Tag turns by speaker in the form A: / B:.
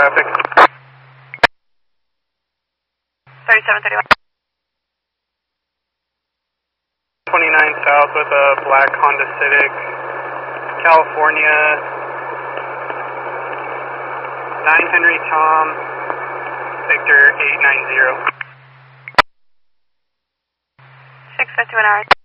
A: traffic.
B: 3731.
A: 29 south with a black Honda Civic, California, 9 Henry Tom, Victor 890.
B: 651 hours.